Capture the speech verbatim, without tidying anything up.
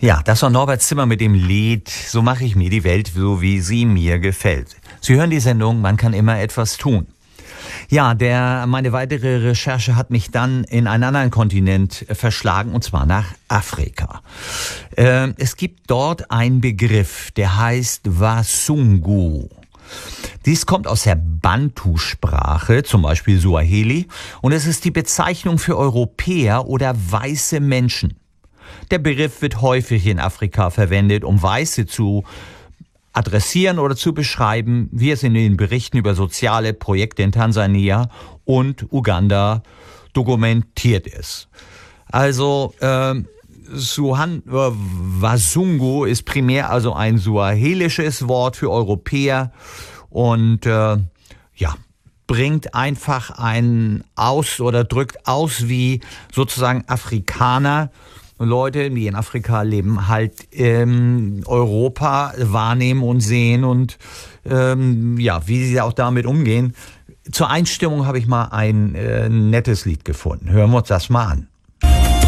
Ja, das war Norbert Zimmer mit dem Lied "So mache ich mir die Welt, so wie sie mir gefällt". Sie hören die Sendung "Man kann immer etwas tun". Ja, der, meine weitere Recherche hat mich dann in einen anderen Kontinent verschlagen, und zwar nach Afrika. Äh, es gibt dort einen Begriff, der heißt Wasungu. Dies kommt aus der Bantu-Sprache, zum Beispiel Suaheli, und es ist die Bezeichnung für Europäer oder weiße Menschen. Der Begriff wird häufig in Afrika verwendet, um Weiße zu adressieren oder zu beschreiben, wie es in den Berichten über soziale Projekte in Tansania und Uganda dokumentiert ist. Also äh, Suhan, äh, Wasungu ist primär also ein suahelisches Wort für Europäer und äh, ja, bringt einfach einen aus oder drückt aus, wie sozusagen Afrikaner, Leute, die in Afrika leben, halt ähm, Europa wahrnehmen und sehen und ähm, ja, wie sie auch damit umgehen. Zur Einstimmung habe ich mal ein äh, nettes Lied gefunden. Hören wir uns das mal an.